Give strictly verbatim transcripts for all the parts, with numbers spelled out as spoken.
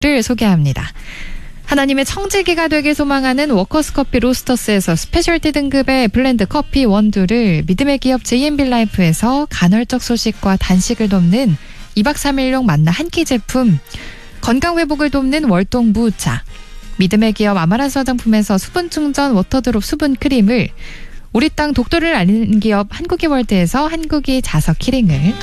를 소개합니다. 하나님의 청지기가 되길 소망하는 워커스커피 로스터스에서 스페셜티 등급의 블렌드 커피 원두를, 믿음의 기업 제이엠빌라이프에서 간헐적 소식과 단식을 돕는 이박 삼일용 만나 한 끼 제품, 건강회복을 돕는 월동 무우차, 믿음의 기업 아마란스 화장품에서 수분 충전 워터드롭 수분 크림을, 우리 땅 독도를 알리는 기업 한국이 월드에서 한국이 자석 키링을,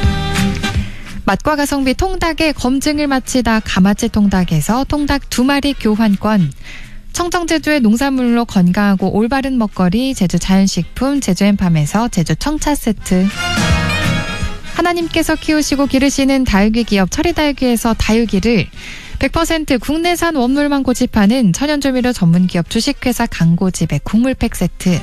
맛과 가성비 통닭의 검증을 마치다 가마치 통닭에서 통닭 두 마리 교환권, 청정제주의 농산물로 건강하고 올바른 먹거리 제주 자연식품 제주엠팜에서 제주 청차 세트, 하나님께서 키우시고 기르시는 다육이 기업 철이다육이에서 다육이를, 백 퍼센트 국내산 원물만 고집하는 천연조미료 전문기업 주식회사 강고집의 국물팩 세트,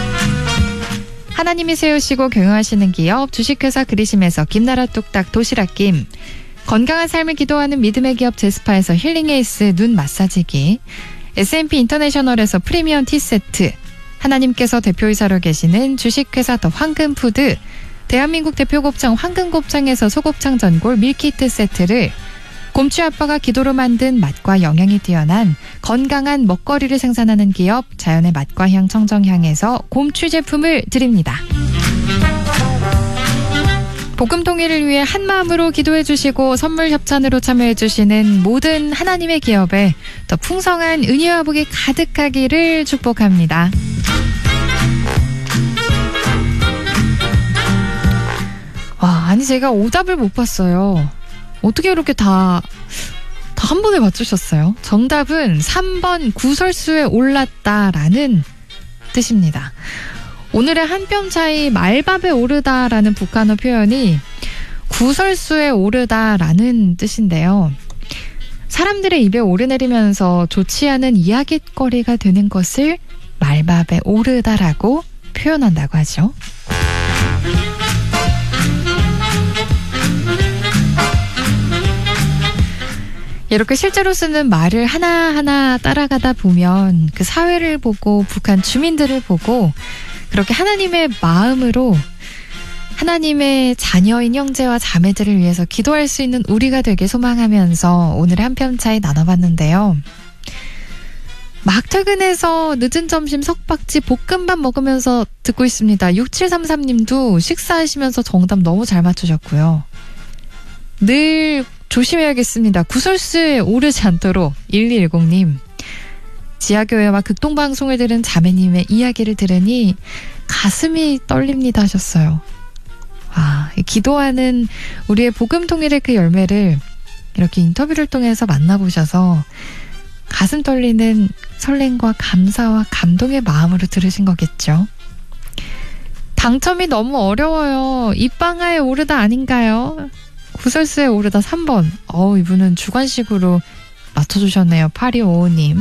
하나님이 세우시고 경영하시는 기업 주식회사 그리심에서 김나라 뚝딱 도시락김, 건강한 삶을 기도하는 믿음의 기업 제스파에서 힐링에이스 눈 마사지기, 에스엠피 인터내셔널에서 프리미엄 티세트, 하나님께서 대표이사로 계시는 주식회사 더 황금푸드, 대한민국 대표 곱창 황금곱창에서 소곱창 전골 밀키트 세트를, 곰취 아빠가 기도로 만든 맛과 영양이 뛰어난 건강한 먹거리를 생산하는 기업 자연의 맛과 향 청정향에서 곰취 제품을 드립니다. 복음 통일을 위해 한마음으로 기도해 주시고 선물 협찬으로 참여해 주시는 모든 하나님의 기업에 더 풍성한 은혜와 복이 가득하기를 축복합니다. 와, 아니 제가 오답을 못 봤어요. 어떻게 이렇게 다, 다 한 번에 맞추셨어요? 정답은 삼 번 구설수에 올랐다라는 뜻입니다. 오늘의 한 뼘 차이 말밥에 오르다라는 북한어 표현이 구설수에 오르다라는 뜻인데요. 사람들의 입에 오르내리면서 좋지 않은 이야깃거리가 되는 것을 말밥에 오르다라고 표현한다고 하죠. 이렇게 실제로 쓰는 말을 하나하나 따라가다 보면 그 사회를 보고 북한 주민들을 보고 그렇게 하나님의 마음으로 하나님의 자녀인 형제와 자매들을 위해서 기도할 수 있는 우리가 되길 소망하면서 오늘의 한 뼘 차이 나눠봤는데요. 막 퇴근해서 늦은 점심 석박지 볶음밥 먹으면서 듣고 있습니다. 육칠삼삼 님도 식사하시면서 정답 너무 잘 맞추셨고요. 늘 조심해야겠습니다. 구설수에 오르지 않도록 일이일공 님. 지하교회와 극동방송을 들은 자매님의 이야기를 들으니 가슴이 떨립니다 하셨어요. 아, 기도하는 우리의 복음 통일의 그 열매를 이렇게 인터뷰를 통해서 만나보셔서 가슴 떨리는 설렘과 감사와 감동의 마음으로 들으신 거겠죠. 당첨이 너무 어려워요. 입방아에 오르다 아닌가요? 구설수에 오르다 삼 번. 어우, 이분은 주관식으로 맞춰주셨네요. 팔이오오 님.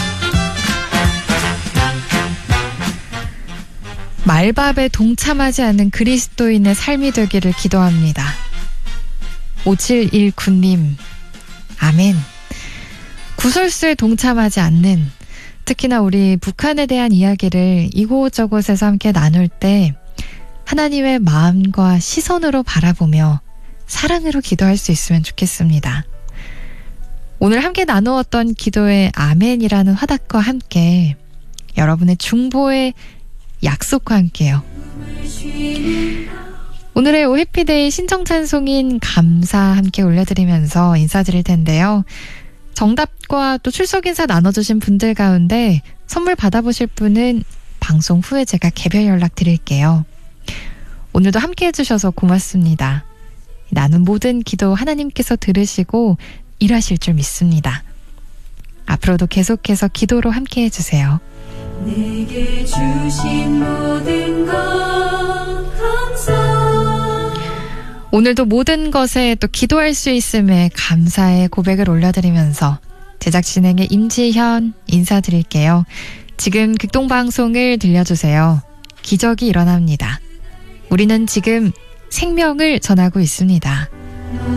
말밥에 동참하지 않는 그리스도인의 삶이 되기를 기도합니다. 오칠일구 님. 아멘. 구설수에 동참하지 않는, 특히나 우리 북한에 대한 이야기를 이곳저곳에서 함께 나눌 때 하나님의 마음과 시선으로 바라보며 사랑으로 기도할 수 있으면 좋겠습니다. 오늘 함께 나누었던 기도의 아멘이라는 화답과 함께 여러분의 중보의 약속과 함께요. 오늘의 오해피데이 신청찬송인 감사 함께 올려드리면서 인사드릴 텐데요. 정답과 또 출석 인사 나눠주신 분들 가운데 선물 받아보실 분은 방송 후에 제가 개별 연락 드릴게요. 오늘도 함께 해주셔서 고맙습니다. 나눈 모든 기도 하나님께서 들으시고 일하실 줄 믿습니다. 앞으로도 계속해서 기도로 함께 해주세요. 내게 주신 모든 것 감사. 오늘도 모든 것에 또 기도할 수 있음에 감사의 고백을 올려드리면서 제작 진행의 임지현 인사드릴게요. 지금 극동방송을 들려주세요. 기적이 일어납니다. 우리는 지금 생명을 전하고 있습니다.